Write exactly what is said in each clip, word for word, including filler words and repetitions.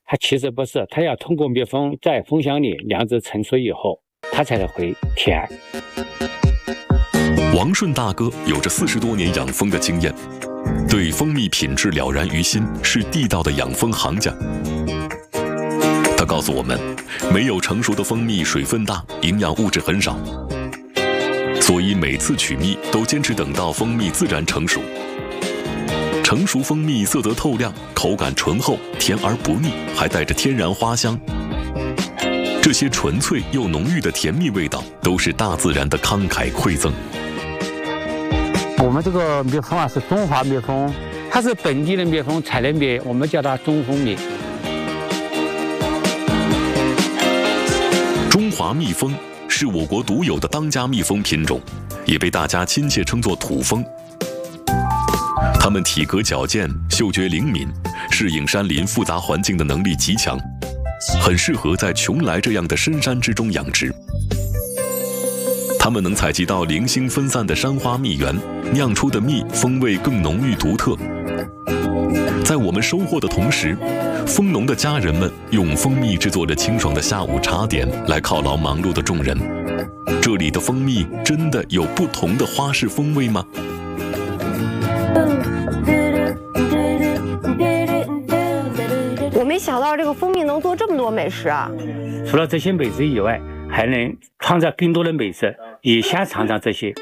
它其实不是，它要通过蜜蜂在蜂箱里酿制成熟以后，它才会甜。 王顺大哥有着四十多年养蜂的经验，对蜂蜜品质了然于心，是地道的养蜂行家。他告诉我们，没有成熟的蜂蜜水分大，营养物质很少，所以每次取蜜都坚持等到蜂蜜自然成熟。成熟蜂蜜色泽透亮，口感醇厚，甜而不腻，还带着天然花香。这些纯粹又浓郁的甜蜜味道，都是大自然的慷慨馈赠。 我们这个蜜蜂啊是中华蜜蜂，它是本地的蜜蜂采的蜜，我们叫它中蜂蜜。 中华蜜蜂是我国独有的当家蜜蜂品种，也被大家亲切称作土蜂。它们体格矫健，嗅觉灵敏，适应山林复杂环境的能力极强，很适合在邛崃这样的深山之中养殖。它们能采集到零星分散的山花蜜源，酿出的蜜风味更浓郁独特。在我们收获的同时，蜂农的家人们用蜂蜜制作了清爽的下午茶点来犒劳忙碌的众人。这里的蜂蜜真的有不同的花式风味吗？ 我没想到这个蜂蜜能做这么多美食啊！ 除了这些美食以外，还能创造更多的美食，也想尝尝这些。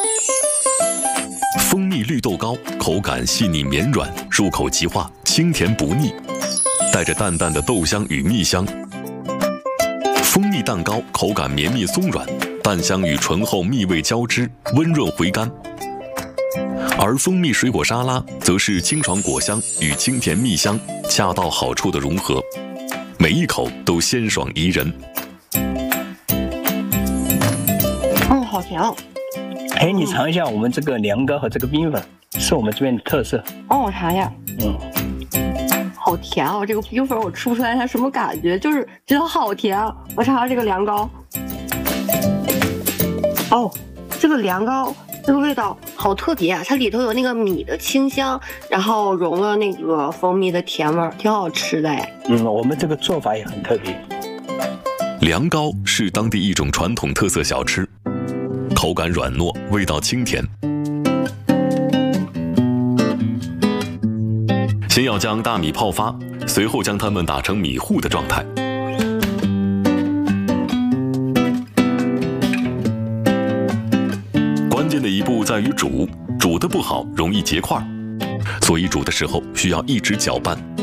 蜂蜜绿豆糕口感细腻绵软，入口即化，清甜不腻，带着淡淡的豆香与蜜香。蜂蜜蛋糕口感绵密松软，蛋香与醇厚蜜味交织，温润回甘。而蜂蜜水果沙拉则是清爽果香与清甜蜜香恰到好处的融合，每一口都鲜爽宜人。 嗯，好甜哦！ 哎，你尝一下我们这个凉糕和这个冰粉，是我们这边的特色。 哦，我尝一下。 嗯， 好甜哦！这个冰粉我吃不出来它什么感觉，就是觉得好甜。我尝尝这个凉糕。哦，这个凉糕这个味道好特别啊！它里头有那个米的清香，然后融了那个蜂蜜的甜味儿，挺好吃的哎。 嗯，我们这个做法也很特别。 凉糕是当地一种传统特色小吃，口感软糯，味道清甜。先要将大米泡发，随后将它们打成米糊的状态。关键的一步在于煮，煮得不好容易结块，所以煮的时候需要一直搅拌。